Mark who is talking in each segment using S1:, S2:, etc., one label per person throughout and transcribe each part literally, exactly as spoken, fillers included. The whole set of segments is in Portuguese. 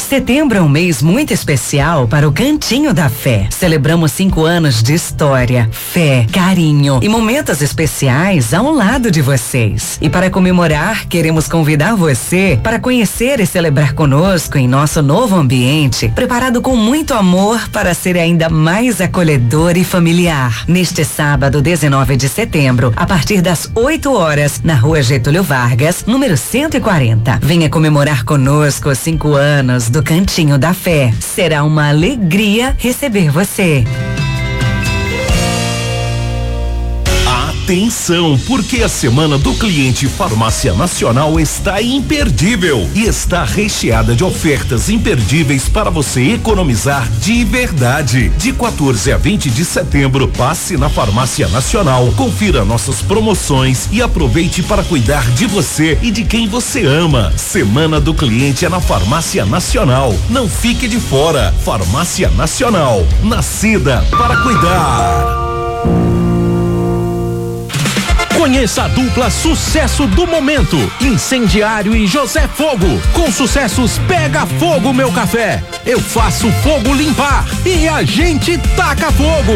S1: Setembro é um mês muito especial para o Cantinho da Fé. Celebramos cinco anos de história, fé, carinho e momentos especiais ao lado de vocês. E para comemorar, queremos convidar você para conhecer e celebrar conosco em nosso novo ambiente, preparado com muito amor para ser ainda mais acolhedor e familiar. Neste sábado, dezenove de setembro, a partir das oito horas, na Rua Getúlio Vargas, número cento e quarenta. Venha comemorar conosco os cinco anos do Cantinho da Fé. Será uma alegria receber você.
S2: Atenção, porque a Semana do Cliente Farmácia Nacional está imperdível e está recheada de ofertas imperdíveis para você economizar de verdade. De quatorze a vinte de setembro, passe na Farmácia Nacional, confira nossas promoções e aproveite para cuidar de você e de quem você ama. Semana do Cliente é na Farmácia Nacional. Não fique de fora. Farmácia Nacional, nascida para cuidar.
S3: Conheça a dupla sucesso do momento, Incendiário e José Fogo, com sucessos Pega Fogo Meu Café, Eu Faço Fogo Limpar e A Gente Taca Fogo.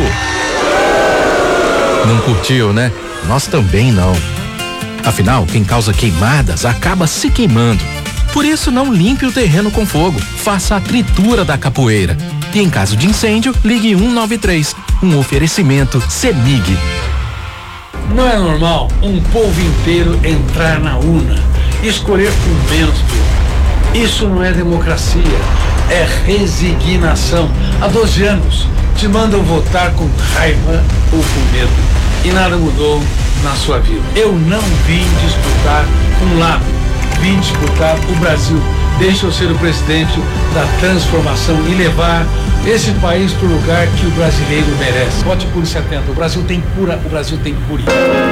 S4: Não curtiu, né? Nós também não. Afinal, quem causa queimadas acaba se queimando. Por isso, não limpe o terreno com fogo, faça a tritura da capoeira. E em caso de incêndio, ligue um nove três, um oferecimento CEMIG.
S5: Não é normal um povo inteiro entrar na urna e escolher com menos pior. Isso não é democracia, é resignação. Há doze anos te mandam votar com raiva ou com medo e nada mudou na sua vida. Eu não vim disputar um lado, vim disputar o Brasil. Deixa eu ser o presidente da transformação e levar esse país para o lugar que o brasileiro merece. Vote por setenta. O Brasil tem cura, o Brasil tem cura.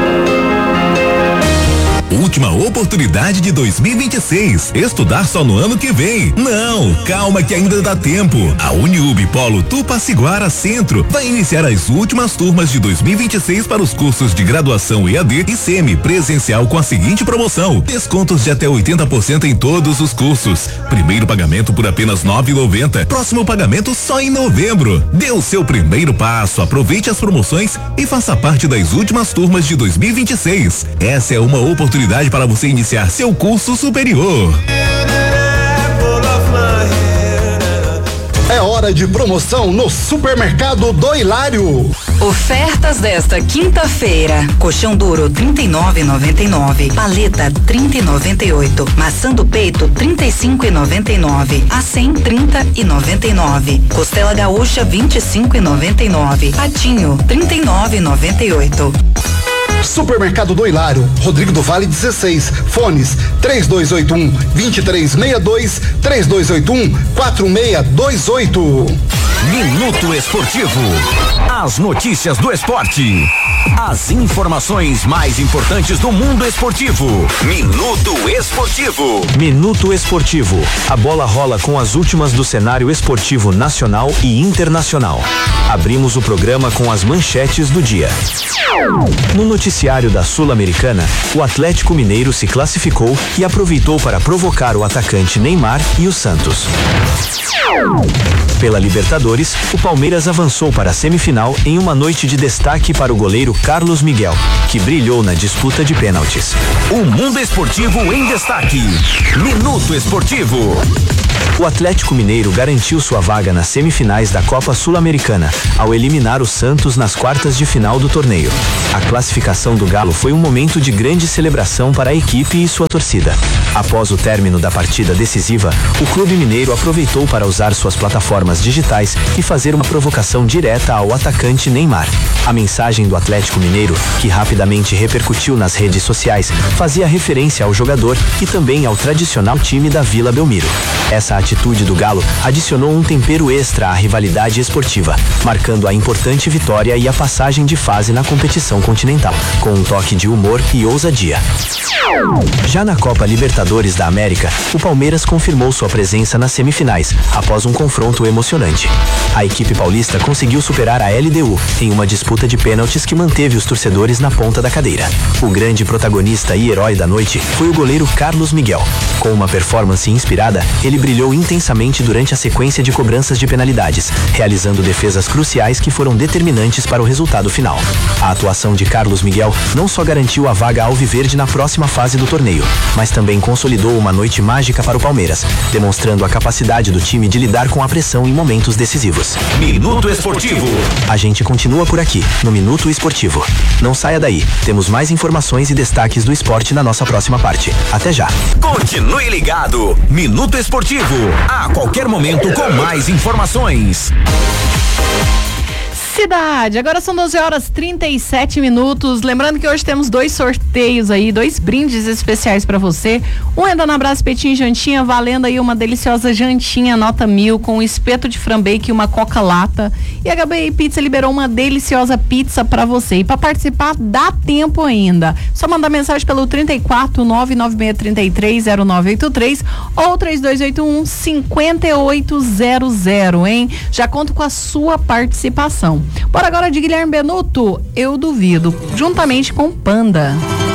S6: Última oportunidade de dois mil e vinte e seis. Estudar só no ano que vem. Não, calma que ainda dá tempo. A Uniub Polo Tupaciguara Centro vai iniciar as últimas turmas de dois mil e vinte e seis para os cursos de graduação E A D e semi-presencial com a seguinte promoção: descontos de até oitenta por cento em todos os cursos. Primeiro pagamento por apenas nove reais e noventa centavos. Próximo pagamento só em novembro. Dê o seu primeiro passo, aproveite as promoções e faça parte das últimas turmas de dois mil e vinte e seis. Essa é uma oportunidade para você iniciar seu curso superior.
S7: É hora de promoção no Supermercado do Hilário.
S1: Ofertas desta quinta-feira: colchão duro trinta e nove e noventa e nove, paleta trinta e noventa e oito, maçã do peito trinta e cinco e noventa e nove, a cem trinta e noventa e nove, costela gaúcha vinte e cinco e noventa e nove, patinho trinta e nove e noventa e oito.
S7: Supermercado do Hilário, Rodrigo do Vale dezesseis, fones três dois oito um, dois três seis dois, três dois oito um, quatro seis dois oito.
S8: Minuto Esportivo. As notícias do esporte. As informações mais importantes do mundo esportivo. Minuto Esportivo.
S9: Minuto Esportivo. A bola rola com as últimas do cenário esportivo nacional e internacional. Abrimos o programa com as manchetes do dia. No noticiário da Sul-Americana, o Atlético Mineiro se classificou e aproveitou para provocar o atacante Neymar e o Santos. Pela Libertadores, o Palmeiras avançou para a semifinal em uma noite de destaque para o goleiro Carlos Miguel, que brilhou na disputa de pênaltis.
S8: O mundo esportivo em destaque. Minuto Esportivo.
S9: O Atlético Mineiro garantiu sua vaga nas semifinais da Copa Sul-Americana, ao eliminar o Santos nas quartas de final do torneio. A classificação do Galo foi um momento de grande celebração para a equipe e sua torcida. Após o término da partida decisiva, o clube mineiro aproveitou para usar suas plataformas digitais e fazer uma provocação direta ao atacante Neymar. A mensagem do Atlético Mineiro, que rapidamente repercutiu nas redes sociais, fazia referência ao jogador e também ao tradicional time da Vila Belmiro. Essa atitude do Galo adicionou um tempero extra à rivalidade esportiva, marcando a importante vitória e a passagem de fase na competição continental, com um toque de humor e ousadia. Já na Copa Libertadores da América, o Palmeiras confirmou sua presença nas semifinais, após um confronto emocionante. A equipe paulista conseguiu superar a L D U em uma disputa de pênaltis que manteve os torcedores na ponta da cadeira. O grande protagonista e herói da noite foi o goleiro Carlos Miguel. Com uma performance inspirada, ele Yuri brilhou intensamente durante a sequência de cobranças de penalidades, realizando defesas cruciais que foram determinantes para o resultado final. A atuação de Carlos Miguel não só garantiu a vaga alviverde na próxima fase do torneio, mas também consolidou uma noite mágica para o Palmeiras, demonstrando a capacidade do time de lidar com a pressão em momentos decisivos.
S8: Minuto Esportivo.
S9: A gente continua por aqui, no Minuto Esportivo. Não saia daí, temos mais informações e destaques do esporte na nossa próxima parte. Até já.
S8: Continue ligado. Minuto Esportivo. A qualquer momento com mais informações.
S10: Cidade, agora são doze horas e trinta e sete minutos. Lembrando que hoje temos dois sorteios aí, dois brindes especiais para você. Um é da Anabras Espetinho e Jantinha, valendo aí uma deliciosa jantinha nota mil com um espeto de frambake e uma coca-lata. E a H B I Pizza liberou uma deliciosa pizza para você. E para participar, dá tempo ainda. Só mandar mensagem pelo trinta e quatro, nove nove seis três três, zero nove oito três ou três dois oito um, cinco oito zero zero, hein? Já conto com a sua participação. Bora agora de Guilherme Benuto, Eu Duvido, juntamente com Panda.